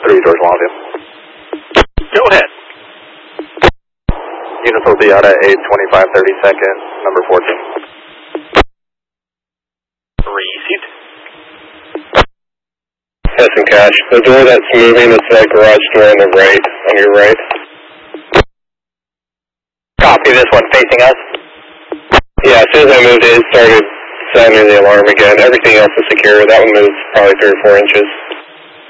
3, George Longview. Go ahead. Units will be out at 8:25:32, number 14. Received. Yes, and Cash. The door that's moving is the garage door on the right, on your right. Copy, this one facing us. Yeah, as soon as I moved it started sounding the alarm again. Everything else is secure. That one moves probably 3 or 4 inches.